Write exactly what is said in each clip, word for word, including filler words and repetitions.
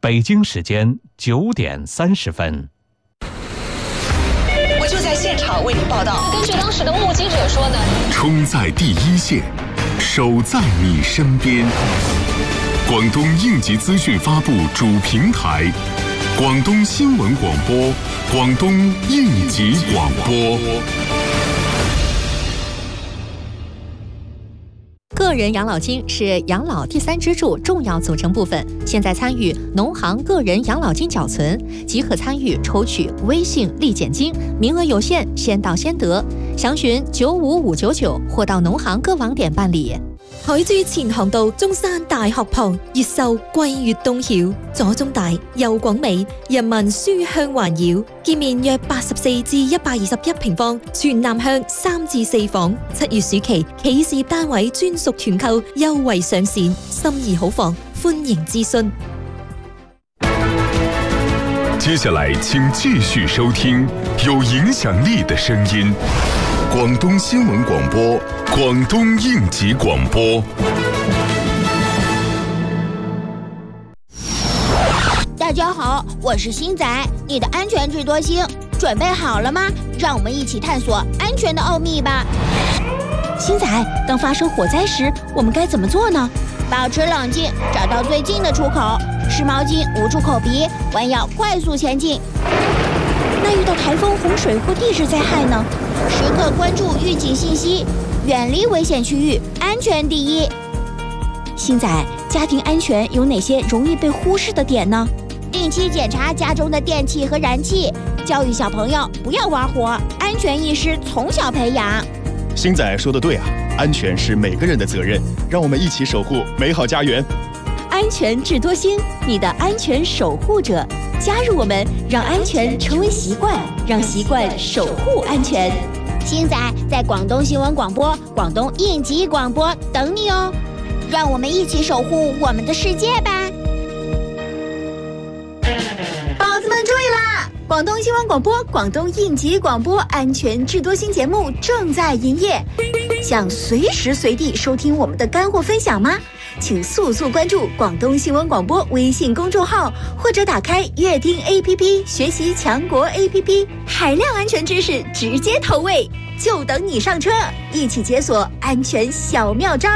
北京时间九点三十分。 我就在现场为您报道。 根据当时的目击者说呢， 冲在第一线，守在你身边。广东应急资讯发布主平台，广东新闻广播，广东应急广播。 个人养老金是养老第三支柱重要组成部分，现在参与农行个人养老金缴存即可参與抽取微信立减金，名额有限，先到先得。詳詢九五五九九或到農行各網點辦理。 海珠前航道中山大學旁，越秀貴越東曉，左中大右廣美，人民書香環繞，建面約八十四至一百二十一平方，全南向三至四房。七月暑期企事業單位專屬團購優惠上線，心儀好房，歡迎諮詢。 接下來請繼續收聽有影響力的聲音，廣東新聞廣播，廣東應急廣播。 大家好，我是星仔，你的安全智多星，准备好了吗？让我们一起探索安全的奥秘吧。 星仔，当发生火灾时，我们该怎么做呢？ 保持冷静，找到最近的出口，湿毛巾捂住口鼻，弯腰快速前进。 那遇到台风、洪水或地质灾害呢？ 时刻关注预警信息，远离危险区域，安全第一。 星仔，家庭安全有哪些容易被忽视的点呢？ 定期检查家中的电器和燃气，教育小朋友不要玩火，安全意识从小培养。 星仔说的对啊，安全是每个人的责任，让我们一起守护美好家园。 安全智多星，你的安全守护者，加入我们，让安全成为习惯，让习惯守护安全。 星仔在广东新闻广播、广东应急广播等你哦，让我们一起守护我们的世界吧。 宝子们注意啦！广东新闻广播、广东应急广播安全智多星节目正在营业，想随时随地收听我们的干货分享吗？请速速关注广东新闻广播微信公众号，或者打开乐听 A P P 学习强国 A P P， 海量安全知识直接投喂，就等你上车，一起解锁安全小妙招。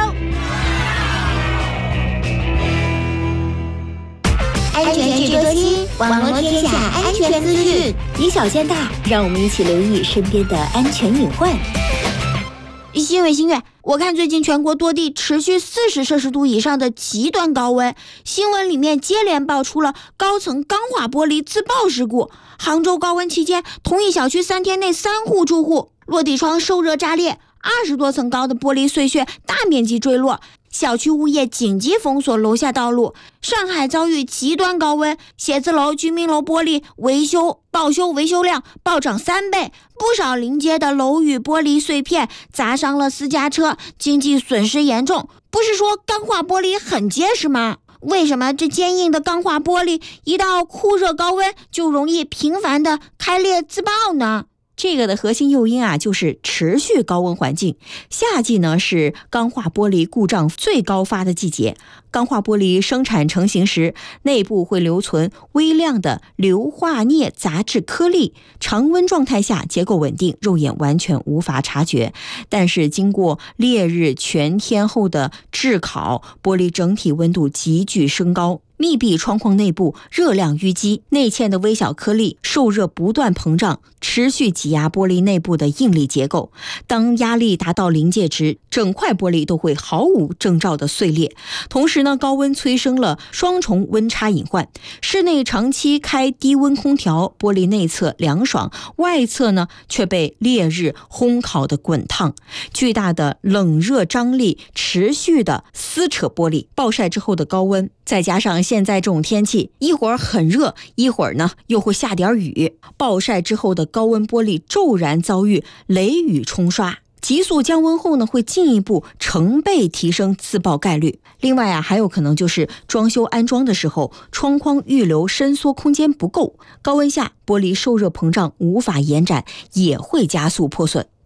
安全智多星，网罗天下安全资讯， 以小见大，让我们一起留意身边的安全隐患。 新月新月，我看最近全国多地持续四十摄氏度以上的极端高温，新闻里面接连爆出了高层钢化玻璃自爆事故。杭州高温期间，同一小区三天内三户住户落地窗受热炸裂，二十多层高的玻璃碎屑大面积坠落，小区物业紧急封锁楼下道路。上海遭遇极端高温，写字楼、居民楼玻璃维修报修维修量暴涨三倍，不少临街的楼宇玻璃碎片砸伤了私家车，经济损失严重。不是说钢化玻璃很结实吗？为什么这坚硬的钢化玻璃一到酷热高温就容易频繁的开裂自爆呢？ 这个的核心诱因啊，就是持续高温环境。夏季呢是钢化玻璃故障最高发的季节。钢化玻璃生产成型时，内部会留存微量的硫化镍杂质颗粒，常温状态下结构稳定，肉眼完全无法察觉。但是经过烈日全天候的炙烤，玻璃整体温度急剧升高，密闭窗框内部热量淤积，内嵌的微小颗粒受热不断膨胀，持续挤压玻璃内部的应力结构。当压力达到临界值，整块玻璃都会毫无征兆的碎裂。同时呢，高温催生了双重温差隐患。室内长期开低温空调，玻璃内侧凉爽，外侧呢却被烈日烘烤的滚烫。巨大的冷热张力持续的撕扯玻璃，暴晒之后的高温，再加上现在这种天气，一会儿很热，一会儿呢又会下点雨，暴晒之后的高温玻璃骤然遭遇雷雨冲刷，急速降温后呢，会进一步成倍提升自爆概率。另外啊，还有可能就是装修安装的时候，窗框预留伸缩空间不够，高温下玻璃受热膨胀无法延展，也会加速破损。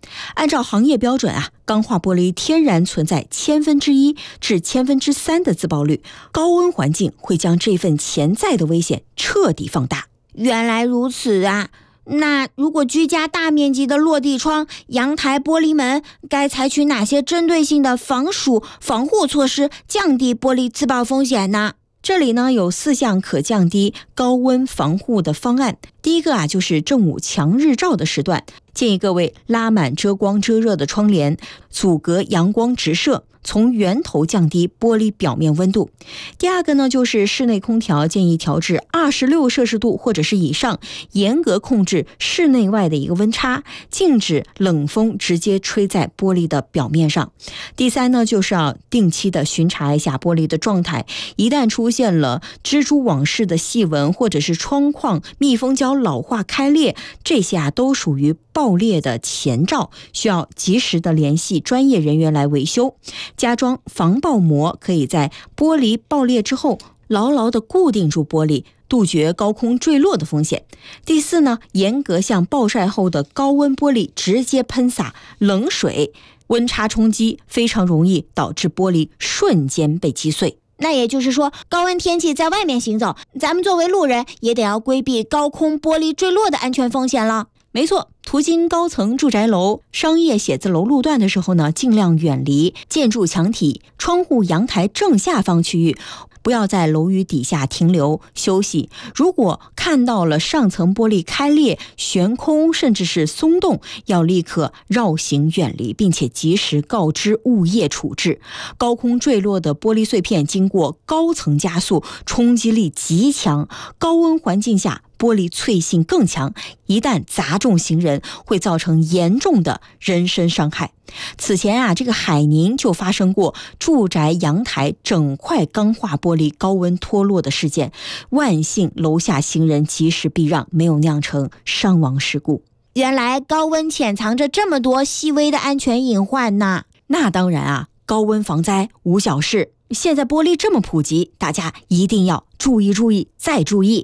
按照行业标准啊，钢化玻璃天然存在千分之一至千分之三的自爆率，高温环境会将这份潜在的危险彻底放大。 原来如此啊！那如果居家大面积的落地窗、阳台玻璃门，该采取哪些针对性的防暑防护措施，降低玻璃自爆风险呢？ 这里呢有四项可降低高温防护的方案。第一个啊，就是正午强日照的时段，建议各位拉满遮光遮热的窗帘，阻隔阳光直射，从源头降低玻璃表面温度。第二个呢，就是室内空调建议调至二十六摄氏度或者是以上，严格控制室内外的一个温差，禁止冷风直接吹在玻璃的表面上。第三呢，就是要定期的巡查一下玻璃的状态，一旦出现了蜘蛛网式的细纹，或者是窗框密封胶老化开裂，这些啊都属于爆裂的前兆，需要及时的联系专业人员来维修。加装防爆膜，可以在玻璃爆裂之后牢牢地固定住玻璃，杜绝高空坠落的风险。第四呢，严格向暴晒后的高温玻璃直接喷洒冷水，温差冲击非常容易导致玻璃瞬间被击碎。 那也就是说，高温天气在外面行走，咱们作为路人也得要规避高空玻璃坠落的安全风险了。 没错，途经高层住宅楼、商业写字楼路段的时候呢，尽量远离建筑墙体、窗户、阳台正下方区域，不要在楼宇底下停留休息。如果看到了上层玻璃开裂、悬空甚至是松动，要立刻绕行远离，并且及时告知物业处置。高空坠落的玻璃碎片经过高层加速，冲击力极强，高温环境下玻璃脆性更强，一旦砸中行人，会造成严重的人身伤害。此前啊，这个海宁就发生过住宅阳台整块钢化玻璃高温脱落的事件，万幸楼下行人及时避让，没有酿成伤亡事故。 原来高温潜藏着这么多细微的安全隐患呢。 那当然啊，高温防灾无小事，现在玻璃这么普及，大家一定要注意注意再注意。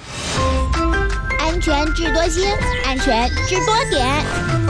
安全智多星，安全智多点。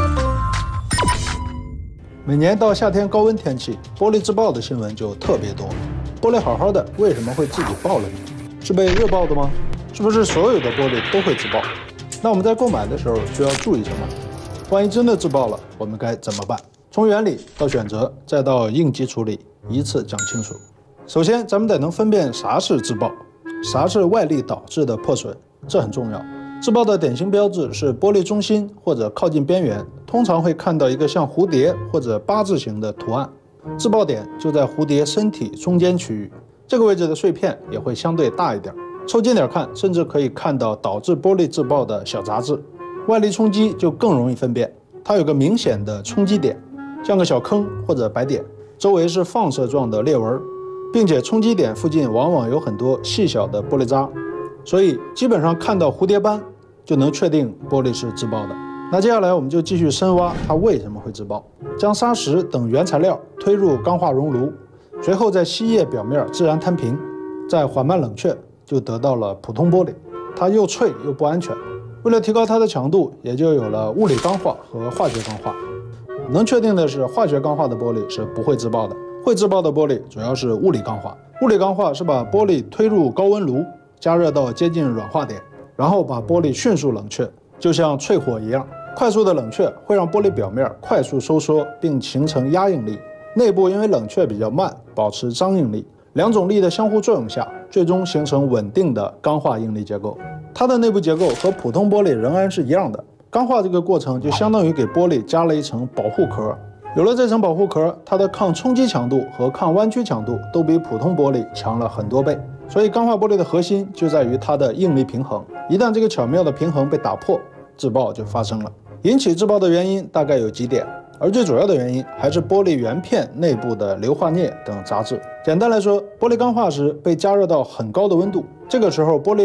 每年到夏天高温天气，玻璃自爆的新闻就特别多。玻璃好好的，为什么会自己爆了呢？是被热爆的吗？是不是所有的玻璃都会自爆？那我们在购买的时候需要注意什么？万一真的自爆了，我们该怎么办？从原理到选择，再到应急处理，一次讲清楚。首先，咱们得能分辨啥是自爆，啥是外力导致的破损，这很重要。自爆的典型标志是玻璃中心或者靠近边缘，通常会看到一个像蝴蝶或者八字形的图案，自爆点就在蝴蝶身体中间区域，这个位置的碎片也会相对大一点，凑近点看，甚至可以看到导致玻璃自爆的小杂质。外力冲击就更容易分辨，它有个明显的冲击点，像个小坑或者白点，周围是放射状的裂纹，并且冲击点附近往往有很多细小的玻璃渣，所以基本上看到蝴蝶斑就能确定玻璃是自爆的。那接下来我们就继续深挖它为什么会自爆，将砂石等原材料推入钢化熔炉，随后在锡液表面自然摊平，再缓慢冷却，就得到了普通玻璃。它又脆又不安全，为了提高它的强度，也就有了物理钢化和化学钢化。能确定的是，化学钢化的玻璃是不会自爆的，会自爆的玻璃主要是物理钢化。物理钢化是把玻璃推入高温炉，加热到接近软化点，然后把玻璃迅速冷却，就像淬火一样。快速的冷却会让玻璃表面快速收缩，并形成压应力，内部因为冷却比较慢，保持张应力。两种力的相互作用下，最终形成稳定的钢化应力结构。它的内部结构和普通玻璃仍然是一样的。钢化这个过程就相当于给玻璃加了一层保护壳，有了这层保护壳，它的抗冲击强度和抗弯曲强度都比普通玻璃强了很多倍。所以钢化玻璃的核心就在于它的应力平衡，一旦这个巧妙的平衡被打破，自爆就发生了。引起自爆的原因大概有几点，而最主要的原因还是玻璃原片内部的硫化镍等杂质。简单来说，玻璃钢化时被加热到很高的温度，这个时候玻璃